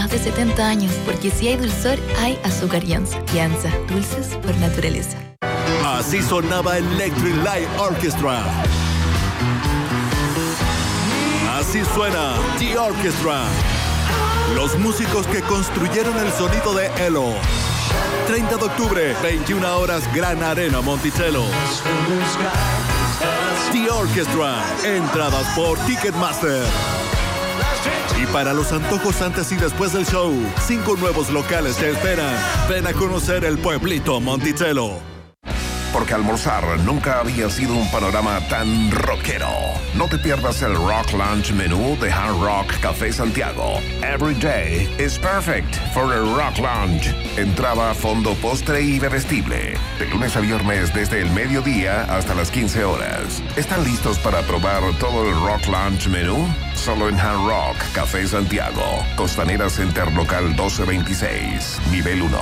más de 70 años, porque si hay dulzor, hay azúcar Janza. Janza, dulces por naturaleza. Así sonaba Electric Light Orchestra. Así suena The Orchestra. Los músicos que construyeron el sonido de Elo. 30 de octubre, 21 horas, Gran Arena Monticello. The Orchestra. Entradas por Ticketmaster. Y para los antojos antes y después del show, 5 nuevos locales te esperan. Ven a conocer el pueblito Monticello. Porque almorzar nunca había sido un panorama tan rockero. No te pierdas el Rock Lunch menú de Hard Rock Café Santiago. Every day is perfect for a Rock Lunch. Entrada, fondo, postre y bebestible. De lunes a viernes desde el mediodía hasta las 15 horas. ¿Están listos para probar todo el Rock Lunch menú? Solo en Hard Rock Café Santiago. Costanera Center Local 1226. Nivel 1.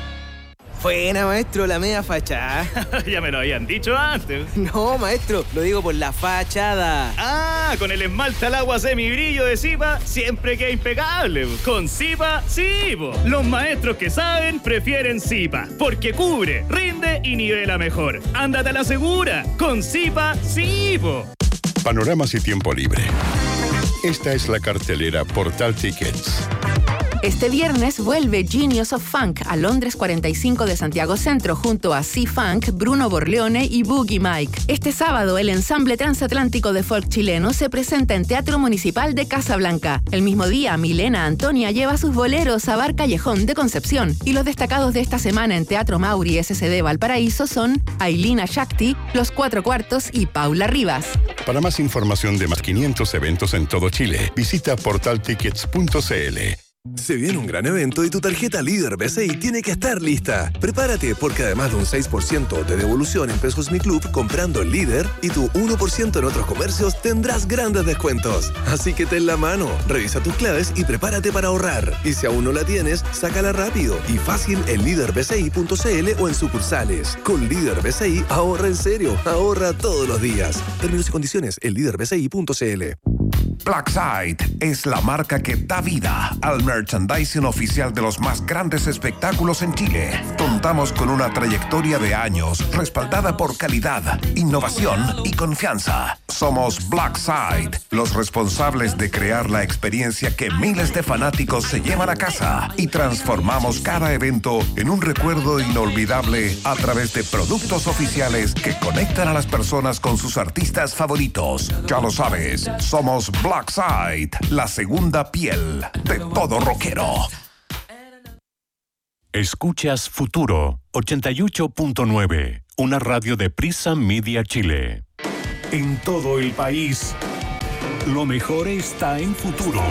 Buena, maestro, la media fachada. Ya me lo habían dicho antes. No, maestro, lo digo por la fachada. Ah, con el esmalte al agua semibrillo de Zipa siempre queda impecable. Con Zipa, sí, po. Los maestros que saben prefieren Zipa, porque cubre, rinde y nivela mejor. Ándate a la segura. Con Zipa, sí, po. Panoramas y tiempo libre. Esta es la cartelera Portal Tickets. Este viernes vuelve Genius of Funk a Londres 45 de Santiago Centro junto a C-Funk, Bruno Borleone y Boogie Mike. Este sábado el ensamble transatlántico de folk chileno se presenta en Teatro Municipal de Casablanca. El mismo día, Milena Antonia lleva sus boleros a Bar Callejón de Concepción. Y los destacados de esta semana en Teatro Mauri SCD Valparaíso son Ailina Shakti, Los Cuatro Cuartos y Paula Rivas. Para más información de más 500 eventos en todo Chile, visita portaltickets.cl. Se viene un gran evento y tu tarjeta Líder BCI tiene que estar lista. Prepárate porque además de un 6% de devolución en Pesos Mi Club comprando el Líder y tu 1% en otros comercios tendrás grandes descuentos. Así que ten la mano, revisa tus claves y prepárate para ahorrar. Y si aún no la tienes, sácala rápido y fácil en líderbci.cl o en sucursales. Con Líder BCI ahorra en serio, ahorra todos los días. Términos y condiciones en líderbci.cl. Blackside es la marca que da vida al merchandising oficial de los más grandes espectáculos en Chile. Contamos con una trayectoria de años respaldada por calidad, innovación y confianza. Somos Blackside, los responsables de crear la experiencia que miles de fanáticos se llevan a casa y transformamos cada evento en un recuerdo inolvidable a través de productos oficiales que conectan a las personas con sus artistas favoritos. Ya lo sabes, somos Blackside, la segunda piel de todo rockero. Escuchas Futuro 88.9, una radio de Prisa Media Chile. En todo el país, lo mejor está en Futuro.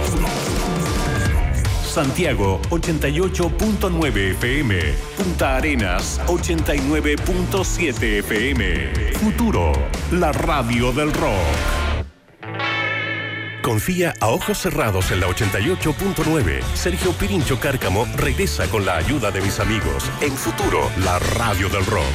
Santiago 88.9 FM, Punta Arenas 89.7 FM. Futuro, la radio del rock. Confía a ojos cerrados en la 88.9. Sergio Pirincho Cárcamo regresa con la ayuda de mis amigos en Futuro, la radio del rock.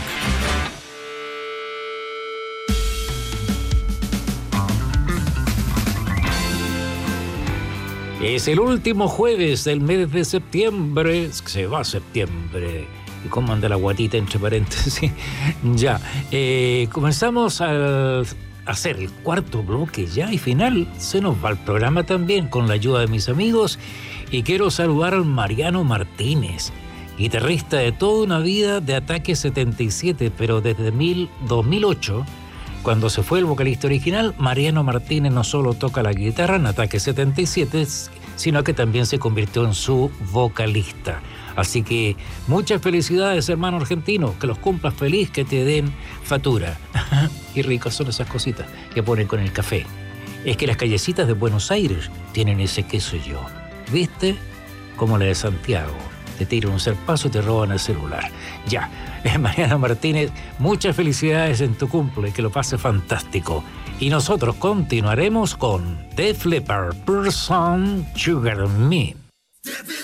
Es el último jueves del mes de septiembre. Se va septiembre. ¿Y cómo anda la guatita entre paréntesis? Ya. Comenzamos a hacer el cuarto bloque ya y final. Se nos va el programa también con la ayuda de mis amigos. Y quiero saludar al Mariano Martínez, guitarrista de toda una vida de Ataque 77, pero desde 2008, cuando se fue el vocalista original, Mariano Martínez no solo toca la guitarra en Ataque 77, sino que también se convirtió en su vocalista. Así que muchas felicidades, hermano argentino, que los cumplas feliz, que te den fatura. Qué ricas son esas cositas que ponen con el café. Es que las callecitas de Buenos Aires tienen ese queso yo. ¿Viste? Como la de Santiago. Te tiran un zarpazo y te roban el celular. Ya, Mariano Martínez, muchas felicidades en tu cumple, que lo pase fantástico. Y nosotros continuaremos con Def Leppard, Person Sugar Me.